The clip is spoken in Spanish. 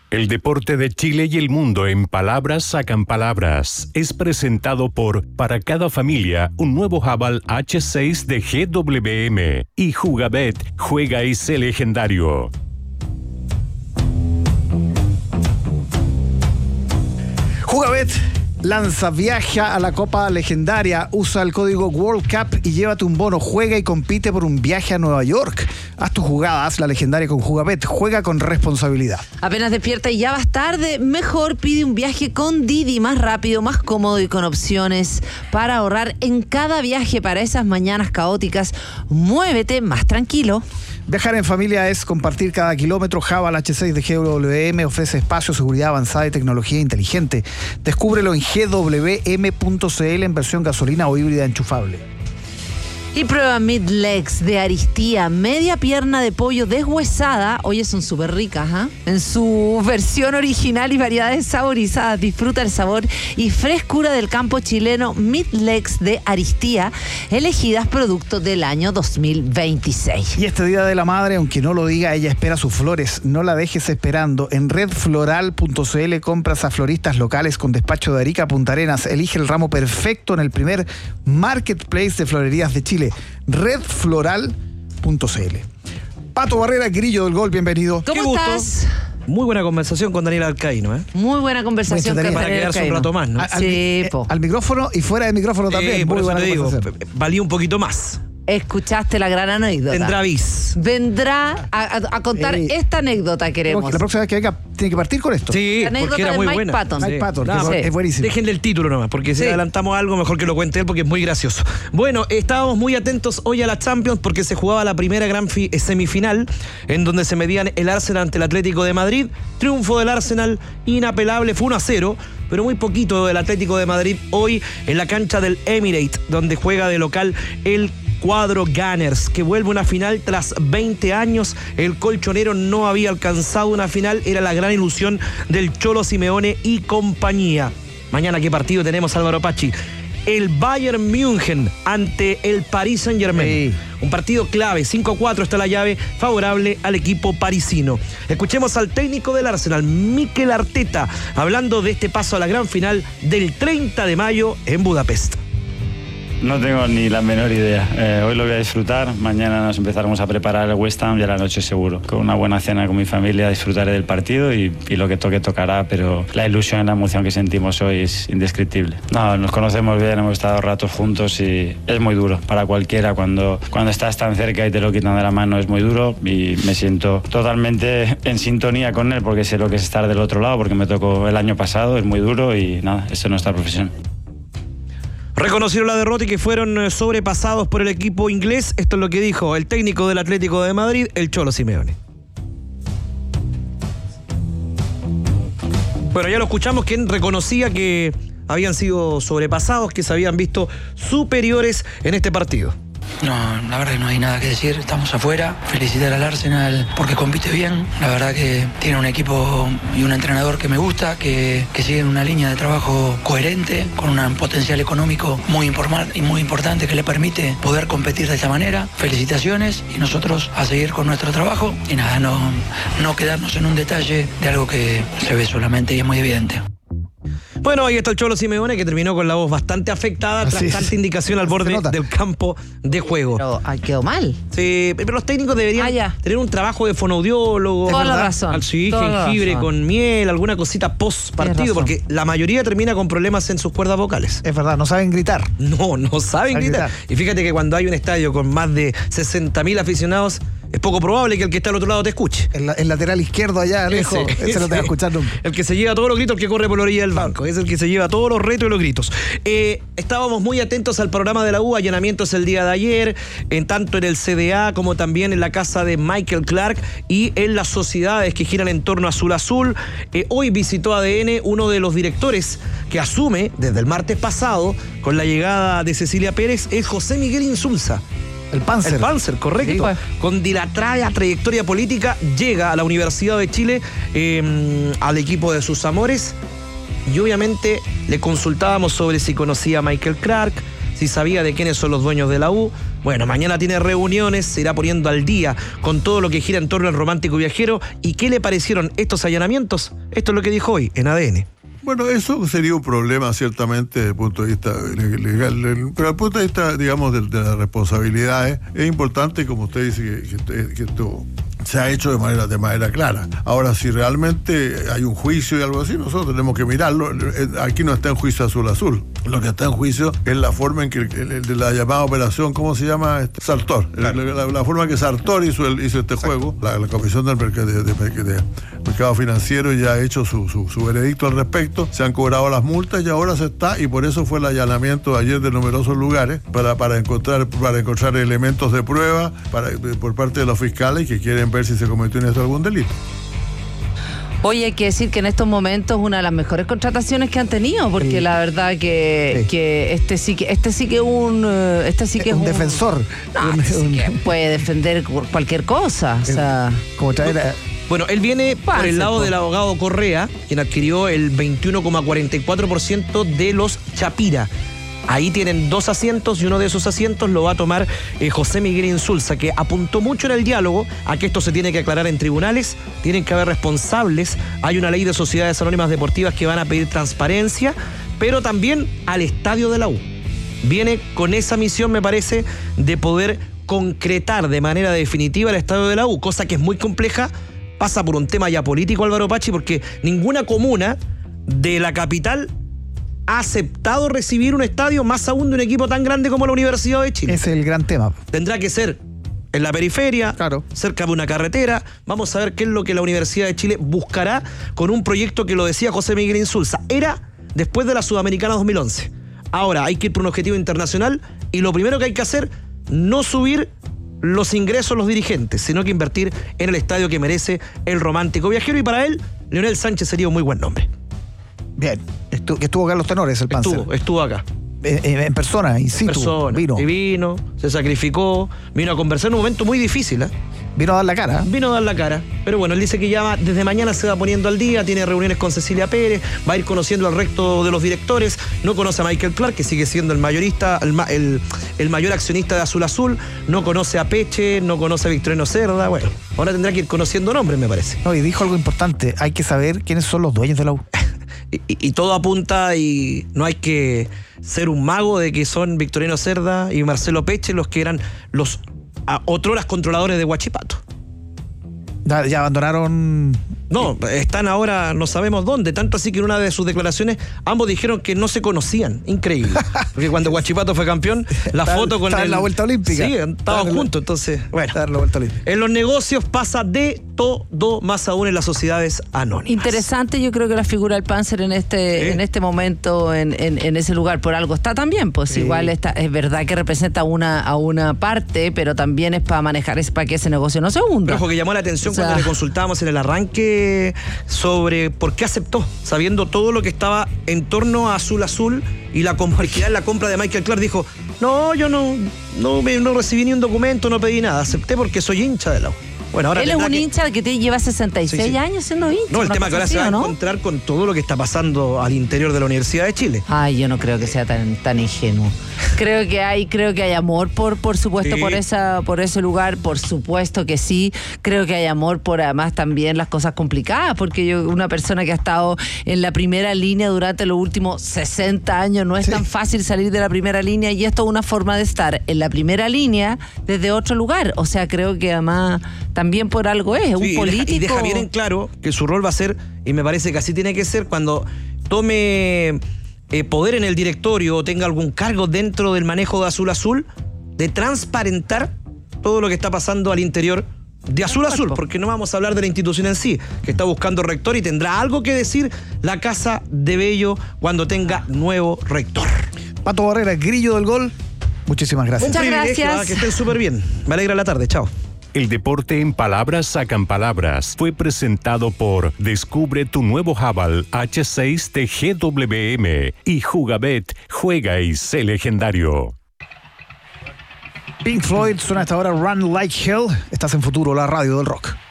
El deporte de Chile y el mundo en palabras sacan palabras. Es presentado por Para cada familia, un nuevo Haval H6 de GWM. Y Jugabet, juega y sé legendario. Jugabet lanza viaja a la Copa Legendaria. Usa el código World Cup y llévate un bono. Juega y compite por un viaje a Nueva York. Haz tu jugada, haz la legendaria con Jugabet. Juega con responsabilidad. Apenas despierta y ya vas tarde, mejor pide un viaje con Didi, más rápido, más cómodo y con opciones para ahorrar en cada viaje para esas mañanas caóticas. Muévete más tranquilo. Viajar en familia es compartir cada kilómetro. Haval H6 de GWM ofrece espacio, seguridad avanzada y tecnología inteligente. Descúbrelo en gwm.cl en versión gasolina o híbrida enchufable. Y prueba Meat Legs de Aristía, media pierna de pollo deshuesada. Oye, son súper ricas, ¿eh? En su versión original y variedades saborizadas. Disfruta el sabor y frescura del campo chileno. Meat Legs de Aristía, elegidas producto del año 2026. Y este Día de la Madre, aunque no lo diga, ella espera sus flores. No la dejes esperando. En redfloral.cl compras a floristas locales con despacho de Arica a Punta Arenas. Elige el ramo perfecto en el primer marketplace de florerías de Chile. Redfloral.cl. Pato Barrera, Grillo del Gol, bienvenido. ¿Cómo estás? Muy buena conversación con Daniel Alcaíno, ¿eh? Muy buena conversación con para Daniel quedarse Alcaíno. un rato más, ¿no? Al micrófono y fuera del micrófono también. Por muy eso buena te digo, conversación. valía un poquito más. Escuchaste la gran anécdota. Tendrá bis. Vendrá a contar esta anécdota, queremos. La próxima vez que venga tiene que partir con esto. Sí, La anécdota porque era de muy Mike buena. Patton. Mike Patton, No, que es buenísimo. Déjenle el título nomás, porque si adelantamos algo, mejor que lo cuente él, porque es muy gracioso. Bueno, estábamos muy atentos hoy a la Champions, porque se jugaba la primera gran semifinal, en donde se medían el Arsenal ante el Atlético de Madrid. Triunfo del Arsenal, inapelable, fue 1-0, pero muy poquito del Atlético de Madrid hoy en la cancha del Emirates, donde juega de local el cuadro Gunners, que vuelve a una final tras 20 años. El colchonero no había alcanzado una final, era la gran ilusión del Cholo Simeone y compañía. Mañana, ¿qué partido tenemos, Álvaro Pachi? El Bayern München ante el Paris Saint-Germain. Sí. Un partido clave, 5-4 está la llave favorable al equipo parisino. Escuchemos al técnico del Arsenal, Mikel Arteta, hablando de este paso a la gran final del 30 de mayo en Budapest. No tengo ni la menor idea. Hoy lo voy a disfrutar. Mañana nos empezaremos a preparar el West Ham y a la noche seguro. Con una buena cena con mi familia disfrutaré del partido y lo que toque tocará, pero la ilusión y la emoción que sentimos hoy es indescriptible. No, nos conocemos bien, hemos estado ratos juntos y es muy duro para cualquiera. Cuando estás tan cerca y te lo quitan de la mano es muy duro y me siento totalmente en sintonía con él porque sé lo que es estar del otro lado, porque me tocó el año pasado, es muy duro y nada, esto es nuestra profesión. Reconocieron la derrota y que fueron sobrepasados por el equipo inglés. Esto es lo que dijo el técnico del Atlético de Madrid, el Cholo Simeone. Bueno, ya lo escuchamos, quien reconocía que habían sido sobrepasados, que se habían visto superiores en este partido. No, la verdad que no hay nada que decir, estamos afuera. Felicitar al Arsenal porque compite bien. La verdad que tiene un equipo y un entrenador que me gusta, que sigue una línea de trabajo coherente, con un potencial económico muy importante que le permite poder competir de esta manera. Felicitaciones y nosotros a seguir con nuestro trabajo y nada, no quedarnos en un detalle de algo que se ve solamente y es muy evidente. Bueno, ahí está el Cholo Simeone, que terminó con la voz bastante afectada tras tanta indicación al borde del campo de juego. Pero quedó mal. Sí, pero los técnicos deberían tener un trabajo de fonoaudiólogo. Toda la razón. Sí, jengibre con miel, alguna cosita post partido, porque la mayoría termina con problemas en sus cuerdas vocales. Es verdad, no saben gritar. No saben gritar. Y fíjate que cuando hay un estadio con más de 60.000 aficionados, es poco probable que el que está al otro lado te escuche. El lateral izquierdo allá lejos, ese no te va a escuchar nunca. El que se lleva todos los gritos, el que corre por la orilla del banco. Es el que se lleva todos los retos y los gritos. Estábamos muy atentos al programa de la U, allanamientos el día de ayer, tanto en el CDA como también en la casa de Michael Clark y en las sociedades que giran en torno a Azul Azul. Hoy visitó ADN uno de los directores que asume desde el martes pasado con la llegada de Cecilia Pérez, es José Miguel Insulza. El Panzer, correcto. Sí, pues. Con dilatada trayectoria política, llega a la Universidad de Chile, al equipo de sus amores, y obviamente le consultábamos sobre si conocía a Michael Clark, si sabía de quiénes son los dueños de la U. Bueno, mañana tiene reuniones, se irá poniendo al día con todo lo que gira en torno al romántico viajero. ¿Y qué le parecieron estos allanamientos? Esto es lo que dijo hoy en ADN. Bueno, eso sería un problema ciertamente desde el punto de vista legal, pero desde el punto de vista, digamos, de las responsabilidades, es importante, como usted dice, que esto se ha hecho de manera clara. Ahora, si realmente hay un juicio y algo así, nosotros tenemos que mirarlo. Aquí no está en juicio Azul. Lo que está en juicio es la forma en que de la llamada operación, ¿cómo se llama? Sartor. Claro. La forma en que Sartor hizo este juego. La Comisión del Mercado Financiero ya ha hecho su veredicto al respecto. Se han cobrado las multas y ahora se está, y por eso fue el allanamiento ayer de numerosos lugares para encontrar elementos de prueba por parte de los fiscales que quieren ver si se cometió en esto algún delito. Oye, hay que decir que en estos momentos una de las mejores contrataciones que han tenido, porque la verdad que este sí que es un defensor. No, sí que puede defender cualquier cosa. O sea, como traer Bueno, él viene por el lado del abogado Correa, quien adquirió el 21,44% de los Chapira. Ahí tienen 2 asientos y uno de esos asientos lo va a tomar José Miguel Insulza, que apuntó mucho en el diálogo a que esto se tiene que aclarar en tribunales, tienen que haber responsables, hay una ley de sociedades anónimas deportivas que van a pedir transparencia, pero también al estadio de la U. Viene con esa misión, me parece, de poder concretar de manera definitiva el estadio de la U, cosa que es muy compleja, pasa por un tema ya político, Álvaro Pachi, porque ninguna comuna de la capital ha aceptado recibir un estadio, más aún de un equipo tan grande como la Universidad de Chile. Ese es el gran tema. Tendrá que ser en la periferia, claro, cerca de una carretera. Vamos a ver qué es lo que la Universidad de Chile buscará con un proyecto que lo decía José Miguel Insulza. Era después de la Sudamericana 2011. Ahora hay que ir por un objetivo internacional y lo primero que hay que hacer, no subir los ingresos a los dirigentes, sino que invertir en el estadio que merece el romántico viajero, y para él, Leonel Sánchez sería un muy buen nombre. Bien, estuvo acá en Los Tenores, el Panzer. Estuvo acá. En persona, in situ. Vino, se sacrificó, vino a conversar en un momento muy difícil, ¿eh? Vino a dar la cara. Vino a dar la cara. Pero bueno, él dice que ya desde mañana se va poniendo al día, tiene reuniones con Cecilia Pérez, va a ir conociendo al resto de los directores, no conoce a Michael Clark, que sigue siendo el mayorista, el mayor accionista de Azul, no conoce a Peche, no conoce a Victorino Cerda. Bueno, ahora tendrá que ir conociendo nombres, me parece. No, y dijo algo importante, hay que saber quiénes son los dueños de la U. Y todo apunta, y no hay que ser un mago de que son Victorino Cerda y Marcelo Peche los que eran los otroras controladores de Huachipato. Ya abandonaron. No, están ahora no sabemos dónde, tanto así que en una de sus declaraciones ambos dijeron que no se conocían. Increíble. Porque cuando Huachipato fue campeón, la foto con en la vuelta olímpica. Sí, estaban juntos, entonces, bueno. La vuelta olímpica. En los negocios pasa de todo, más aún en las sociedades anónimas. Interesante, yo creo que la figura del Panzer en este momento, en ese lugar, por algo está también, pues igual es verdad que representa a una parte, pero también es para manejar, es para que ese negocio no se hunda. Ojo, que llamó la atención cuando le consultábamos en el arranque sobre por qué aceptó, sabiendo todo lo que estaba en torno a Azul y la complejidad en la compra de Michael Clark. Dijo, no, yo no recibí ni un documento, no pedí nada, acepté porque soy hincha de la U. Bueno, ahora él es un hincha que lleva 66 años siendo hincha. No, el tema que ahora se va a encontrar con todo lo que está pasando al interior de la Universidad de Chile. Ay, yo no creo que sea tan ingenuo. Creo que hay amor por supuesto, por ese lugar, por supuesto que sí. Creo que hay amor por además también las cosas complicadas, porque una persona que ha estado en la primera línea durante los últimos 60 años, no es tan fácil salir de la primera línea, y esto es una forma de estar en la primera línea desde otro lugar. O sea, creo que además también por algo es un político. Y deja bien en claro que su rol va a ser, y me parece que así tiene que ser, cuando tome poder en el directorio o tenga algún cargo dentro del manejo de Azul, de transparentar todo lo que está pasando al interior de Azul, porque no vamos a hablar de la institución en sí, que está buscando rector, y tendrá algo que decir la Casa de Bello cuando tenga nuevo rector. Pato Barrera, grillo del gol, muchísimas gracias. Muchas gracias. Que estén súper bien. Me alegra la tarde, chao. El deporte en palabras sacan palabras. Fue presentado por Descubre tu nuevo Haval H6 de GWM y Jugabet, juega y sé legendario. Pink Floyd suena hasta ahora Run Like Hell. Estás en Futuro, la radio del rock.